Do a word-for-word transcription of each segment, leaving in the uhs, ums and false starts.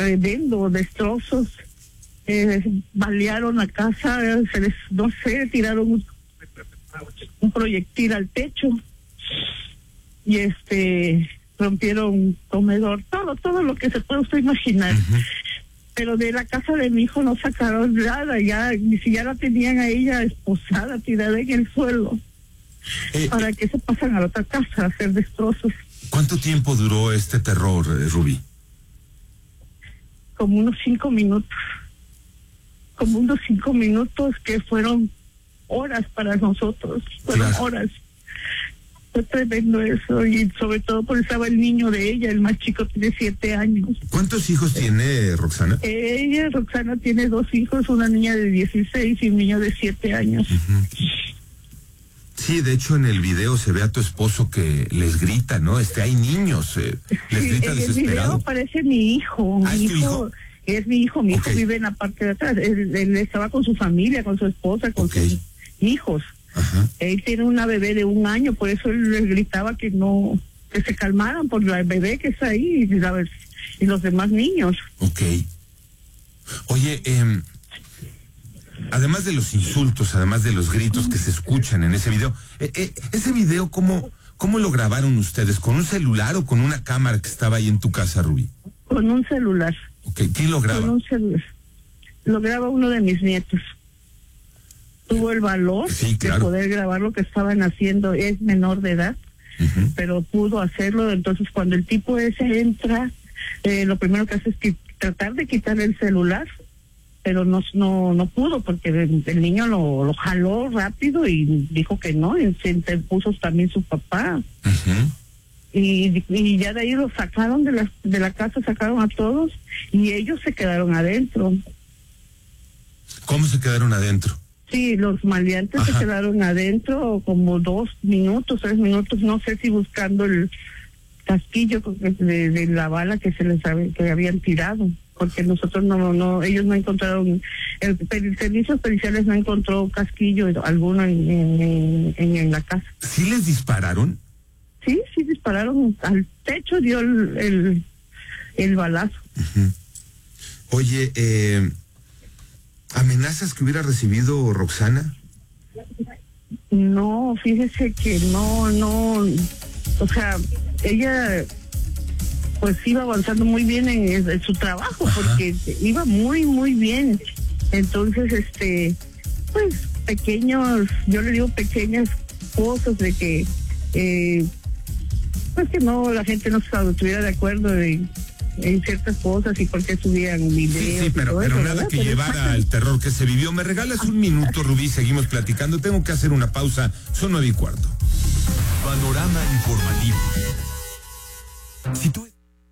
tremendo, destrozos. Eh, balearon la casa, se les, no sé, tiraron un, un proyectil al techo y este rompieron un comedor, todo, todo lo que se puede usted imaginar. Uh-huh. Pero de la casa de mi hijo no sacaron nada, ya ni siquiera la tenían a ella esposada, tirada en el suelo. Eh, ¿Para qué se pasan a la otra casa a hacer destrozos? ¿Cuánto tiempo duró este terror, eh, Rubí? Como unos cinco minutos. Como unos cinco minutos que fueron horas para nosotros, fueron claro. horas. Fue tremendo eso, y sobre todo porque estaba el niño de ella, el más chico, tiene siete años. ¿Cuántos hijos tiene Roxana? Ella, Roxana, tiene dos hijos, una niña de dieciséis y un niño de siete años. Uh-huh. Sí, de hecho en el video se ve a tu esposo que les grita, ¿no? Este, hay niños, eh, les grita sí, desesperado. En el video aparece mi hijo, ¿Ah, mi es tu hijo? hijo? Es mi hijo, mi okay. hijo vive en la parte de atrás, él, él estaba con su familia, con su esposa, con okay. sus hijos. Ajá. Él tiene una bebé de un año, por eso él les gritaba que no, que se calmaran por la bebé que está ahí y, la, y los demás niños. Ok. Oye, eh, además de los insultos, además de los gritos que se escuchan en ese video, eh, eh, ese video, ¿cómo, ¿cómo lo grabaron ustedes? ¿Con un celular o con una cámara que estaba ahí en tu casa, Rubí? Con un celular. Ok, ¿quién lo graba? Con un celular. Lo graba uno de mis nietos. Tuvo el valor sí, claro. de poder grabar lo que estaban haciendo. Es menor de edad, uh-huh. pero pudo hacerlo. Entonces, cuando el tipo ese entra, eh, lo primero que hace es que tratar de quitarle el celular, pero no no no pudo porque el, el niño lo, lo jaló rápido y dijo que no, y se interpuso también su papá. Uh-huh. Y, y ya de ahí lo sacaron de la, de la casa, sacaron a todos y ellos se quedaron adentro. ¿Cómo se quedaron adentro? Sí, los maleantes Ajá. se quedaron adentro como dos minutos, tres minutos, no sé si buscando el casquillo de, de la bala que se les había, que habían tirado, porque nosotros no, no, ellos no encontraron, el, el servicios periciales no encontró casquillo alguno en, en, en, en la casa. ¿Sí les dispararon? Sí, sí dispararon al techo, dio el, el, el balazo. Uh-huh. Oye, eh, ¿amenazas que hubiera recibido Roxana? No, fíjese que no, no, o sea, ella pues iba avanzando muy bien en, en su trabajo, Ajá. porque iba muy, muy bien. Entonces, este, pues pequeños, yo le digo pequeñas cosas de que, eh, pues que no, la gente no estuviera de acuerdo de, en ciertas cosas y por qué subían videos. Sí, sí, pero, pero eso, nada ¿verdad? que pero llevara exacto. al terror que se vivió. ¿Me regalas un minuto, Rubí? Seguimos platicando. Tengo que hacer una pausa. Son nueve y cuarto. Panorama informativo. Si tú...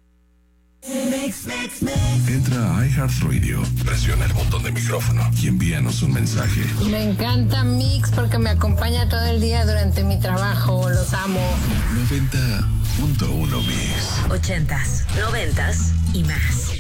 Entra a iHeartRadio, presiona el botón de micrófono y envíanos un mensaje. Me encanta Mix porque me acompaña todo el día durante mi trabajo. Los amo. noventa punto uno Mix. Ochentas, noventas y más.